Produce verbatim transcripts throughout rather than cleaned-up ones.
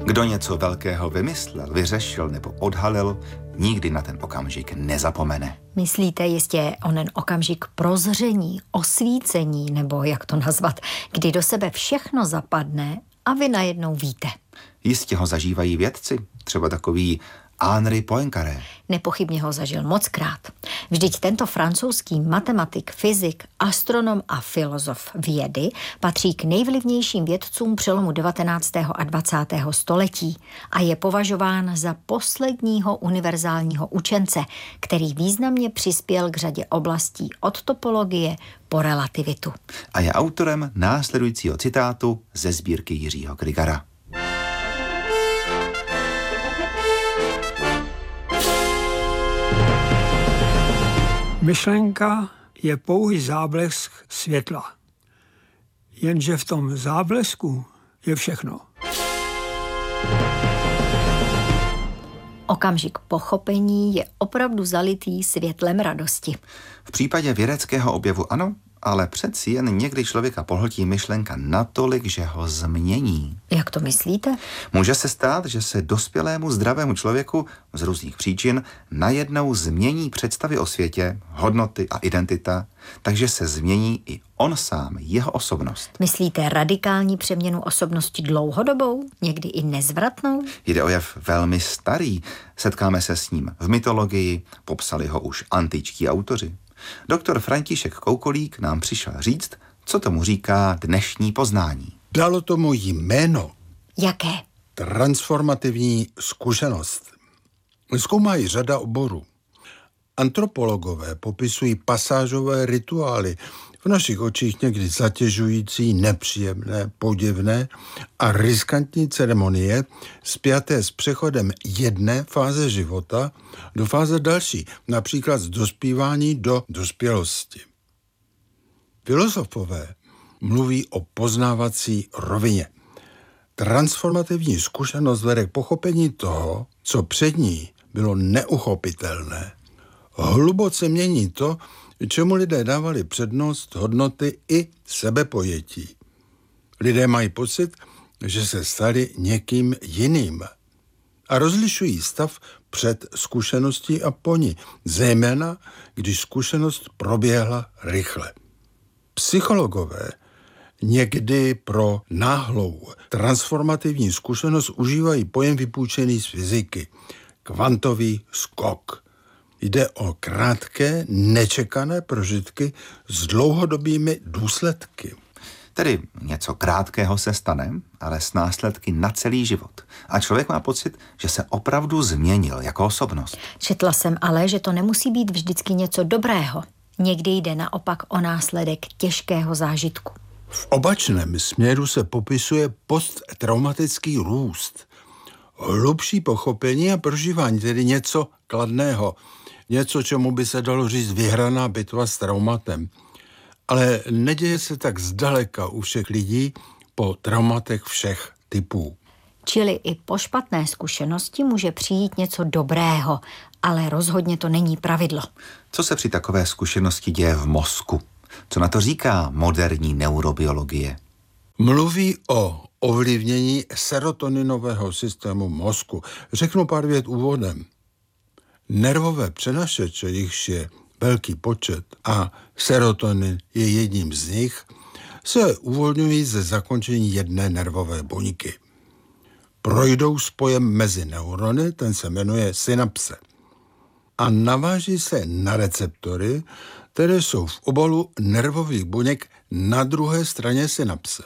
Kdo něco velkého vymyslel, vyřešil nebo odhalil, nikdy na ten okamžik nezapomene. Myslíte jistě onen okamžik prozření, osvícení, nebo jak to nazvat, kdy do sebe všechno zapadne a vy najednou víte. Jistě ho zažívají vědci, třeba takový Henri Poincaré. Nepochybně ho zažil mockrát. Vždyť tento francouzský matematik, fyzik, astronom a filozof vědy patří k nejvlivnějším vědcům přelomu devatenáctého a dvacátého století a je považován za posledního univerzálního učence, který významně přispěl k řadě oblastí od topologie po relativitu. A je autorem následujícího citátu ze sbírky Jiřího Krigara. Myšlenka je pouhý záblesk světla. Jenže v tom záblesku je všechno. Okamžik pochopení je opravdu zalitý světlem radosti. V případě vědeckého objevu ano, ale přeci jen někdy člověka pohltí myšlenka natolik, že ho změní. Jak to myslíte? Může se stát, že se dospělému zdravému člověku z různých příčin najednou změní představy o světě, hodnoty a identita, takže se změní i on sám, jeho osobnost. Myslíte radikální přeměnu osobnosti dlouhodobou, někdy i nezvratnou? Jde o jev velmi starý. Setkáme se s ním v mytologii, popsali ho už antičtí autoři. Doktor František Koukolík nám přišel říct, co tomu říká dnešní poznání. Dalo tomu jméno. Jaké? Transformativní zkušenost. Zkoumají řada oborů. Antropologové popisují pasážové rituály, v našich očích někdy zatěžující, nepříjemné, podivné a riskantní ceremonie spjaté s přechodem jedné fáze života do fáze další, například z dospívání do dospělosti. Filozofové mluví o poznávací rovině. Transformativní zkušenost vede k pochopení toho, co před ní bylo neuchopitelné. Hluboce mění to, čemu lidé dávali přednost, hodnoty i sebepojetí. Lidé mají pocit, že se stali někým jiným a rozlišují stav před zkušeností a po ní, zejména když zkušenost proběhla rychle. Psychologové někdy pro náhlou transformativní zkušenost užívají pojem vypůjčený z fyziky – kvantový skok. Jde o krátké, nečekané prožitky s dlouhodobými důsledky. Tedy něco krátkého se stane, ale s následky na celý život. A člověk má pocit, že se opravdu změnil jako osobnost. Četla jsem ale, že to nemusí být vždycky něco dobrého. Někdy jde naopak o následek těžkého zážitku. V opačném směru se popisuje posttraumatický růst. Hlubší pochopení a prožívání, tedy něco kladného. Něco, čemu by se dalo říct vyhraná bitva s traumatem. Ale neděje se tak zdaleka u všech lidí po traumatech všech typů. Čili i po špatné zkušenosti může přijít něco dobrého, ale rozhodně to není pravidlo. Co se při takové zkušenosti děje v mozku? Co na to říká moderní neurobiologie? Mluví o ovlivnění serotoninového systému mozku. Řeknu pár vět úvodem. Nervové přenašeče, jichž je velký počet a serotonin je jedním z nich, se uvolňují ze zakončení jedné nervové buňky. Projdou spojem mezi neurony, ten se jmenuje synapse. A naváží se na receptory, které jsou v obalu nervových buněk na druhé straně synapse.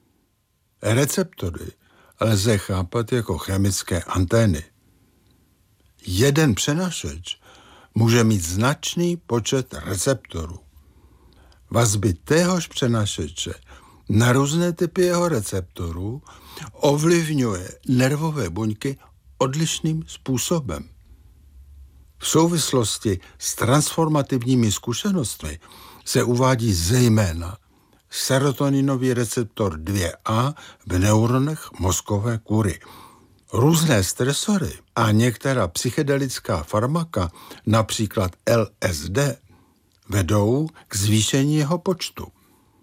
Receptory lze chápat jako chemické antény. Jeden přenašeč může mít značný počet receptorů. Vazby téhož přenašeče na různé typy jeho receptorů ovlivňuje nervové buňky odlišným způsobem. V souvislosti s transformativními zkušenostmi se uvádí zejména serotoninový receptor dva A v neuronech mozkové kůry. Různé stresory a některá psychedelická farmaka, například L S D, vedou k zvýšení jeho počtu.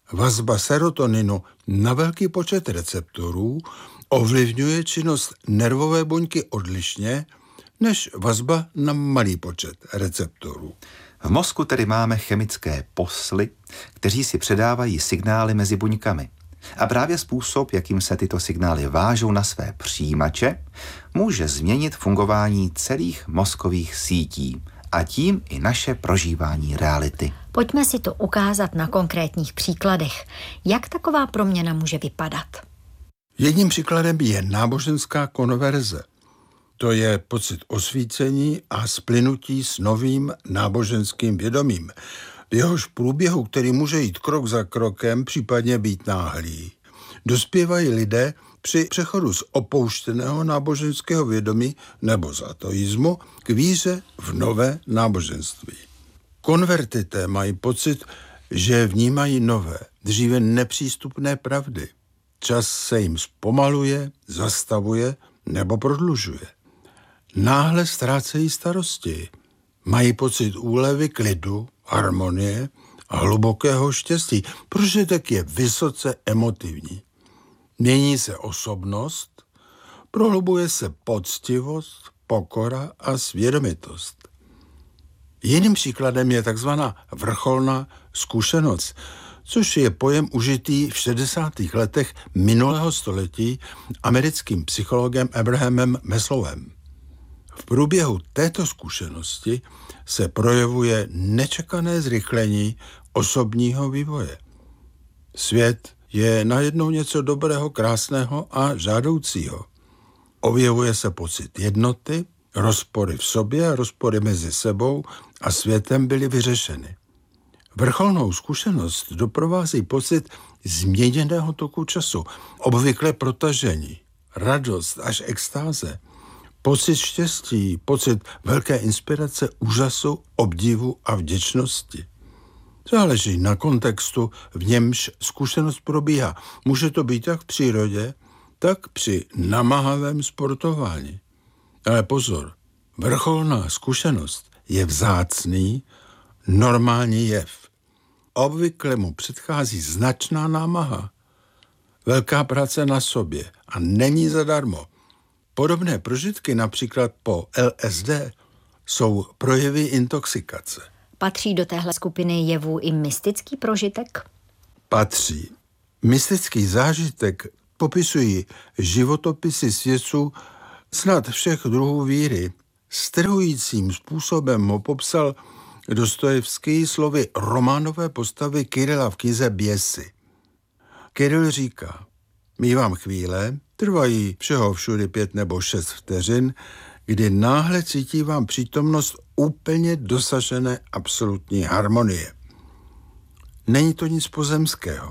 Vazba serotoninu na velký počet receptorů ovlivňuje činnost nervové buňky odlišně než vazba na malý počet receptorů. V mozku tedy máme chemické posly, kteří si předávají signály mezi buňkami. A právě způsob, jakým se tyto signály vážou na své přijímače, může změnit fungování celých mozkových sítí a tím i naše prožívání reality. Pojďme si to ukázat na konkrétních příkladech. Jak taková proměna může vypadat? Jedním příkladem je náboženská konverze. To je pocit osvícení a splynutí s novým náboženským vědomím. V jehož průběhu, který může jít krok za krokem, případně být náhlý, dospívají lidé při přechodu z opouštěného náboženského vědomí nebo z ateismu k víře v nové náboženství. Konvertité mají pocit, že vnímají nové, dříve nepřístupné pravdy. Čas se jim zpomaluje, zastavuje nebo prodlužuje. Náhle ztrácejí starosti. Mají pocit úlevy, klidu, harmonie a hlubokého štěstí. Prožitek je vysoce emotivní. Mění se osobnost, prohlubuje se poctivost, pokora a svědomitost. Jiným příkladem je takzvaná vrcholná zkušenost, což je pojem užitý v šedesátých letech minulého století americkým psychologem Abrahamem Maslowem. V průběhu této zkušenosti se projevuje nečekané zrychlení osobního vývoje. Svět je najednou něco dobrého, krásného a žádoucího. Objevuje se pocit jednoty, rozpory v sobě a rozpory mezi sebou a světem byly vyřešeny. Vrcholnou zkušenost doprovází pocit změněného toku času, obvykle protažení, radost až extáze, pocit štěstí, pocit velké inspirace, úžasu, obdivu a vděčnosti. Záleží na kontextu, v němž zkušenost probíhá. Může to být jak v přírodě, tak při namáhavém sportování. Ale pozor, vrcholná zkušenost je vzácný, normální jev. Obvykle mu předchází značná námaha, velká práce na sobě a není zadarmo. Podobné prožitky, například po L S D, jsou projevy intoxikace. Patří do téhle skupiny jevů i mystický prožitek? Patří. Mystický zážitek popisují životopisy svědců snad všech druhů víry. Strhujícím způsobem ho popsal Dostojevský slovy románové postavy Kirila v knize Běsy. Kiril říká: mívám chvíle, trvají všeho všudy pět nebo šest vteřin, kdy náhle cítívám přítomnost úplně dosažené absolutní harmonie. Není to nic pozemského.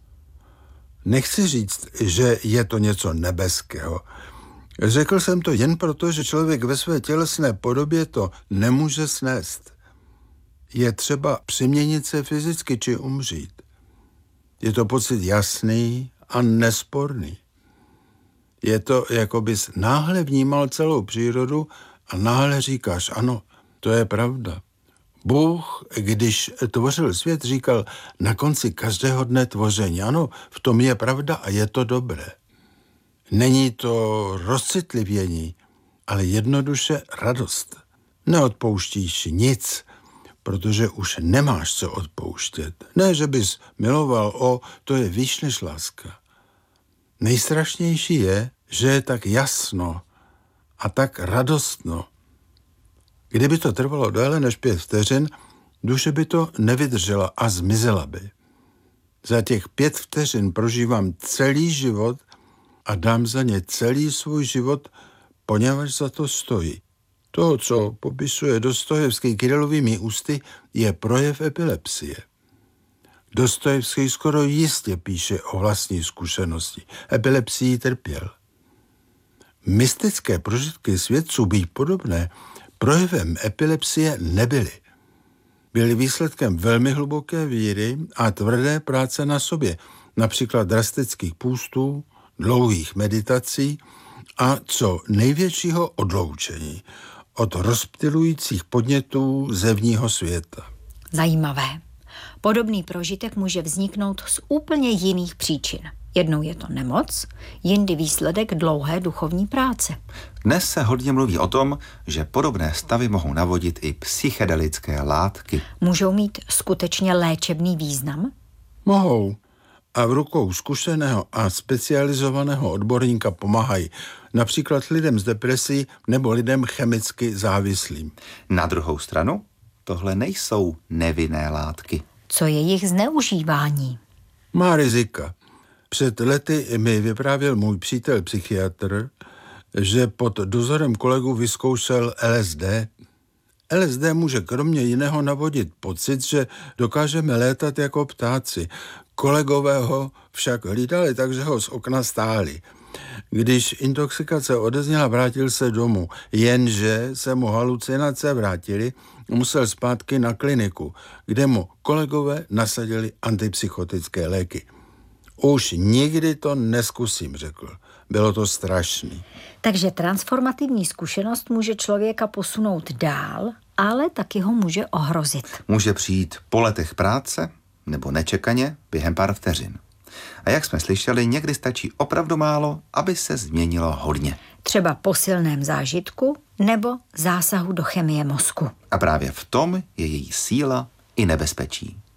Nechci říct, že je to něco nebeského. Řekl jsem to jen proto, že člověk ve své tělesné podobě to nemůže snést. Je třeba přeměnit se fyzicky či umřít. Je to pocit jasný a nesporný. Je to, jako bys náhle vnímal celou přírodu a náhle říkáš, ano, to je pravda. Bůh, když tvořil svět, říkal na konci každého dne tvoření, ano, v tom je pravda a je to dobré. Není to rozcitlivění, ale jednoduše radost. Neodpouštíš nic, protože už nemáš co odpouštět. Ne, že bys miloval, o, to je výš než láska. Nejstrašnější je, že je tak jasno a tak radostno. Kdyby to trvalo déle než pět vteřin, duše by to nevydržela a zmizela by. Za těch pět vteřin prožívám celý život a dám za ně celý svůj život, poněvadž za to stojí. To, co popisuje Dostojevský Kirilovými ústy, je projev epilepsie. Dostojevský skoro jistě píše o vlastní zkušenosti. Epilepsii trpěl. Mystické prožitky svědců, být podobné, projevem epilepsie nebyly. Byly výsledkem velmi hluboké víry a tvrdé práce na sobě, například drastických půstů, dlouhých meditací a co největšího odloučení od rozptylujících podnětů zevního světa. Zajímavé. Podobný prožitek může vzniknout z úplně jiných příčin. Jednou je to nemoc, jindy výsledek dlouhé duchovní práce. Dnes se hodně mluví o tom, že podobné stavy mohou navodit i psychedelické látky. Můžou mít skutečně léčebný význam? Mohou. A v rukou zkušeného a specializovaného odborníka pomáhají například lidem s depresí nebo lidem chemicky závislým. Na druhou stranu, tohle nejsou nevinné látky. Co je jejich zneužívání? Má rizika. Před lety mi vyprávěl můj přítel psychiatr, že pod dozorem kolegů vyzkoušel L S D. L S D může kromě jiného navodit pocit, že dokážeme létat jako ptáci. Kolegové ho však hlídali, takže ho z okna stáli. Když intoxikace odezněla, vrátil se domů, jenže se mu halucinace vrátily, musel zpátky na kliniku, kde mu kolegové nasadili antipsychotické léky. Už nikdy to neskusím, řekl. Bylo to strašný. Takže transformativní zkušenost může člověka posunout dál, ale taky ho může ohrozit. Může přijít po letech práce nebo nečekaně během pár vteřin. A jak jsme slyšeli, někdy stačí opravdu málo, aby se změnilo hodně. Třeba po silném zážitku nebo zásahu do chemie mozku. A právě v tom je její síla i nebezpečí.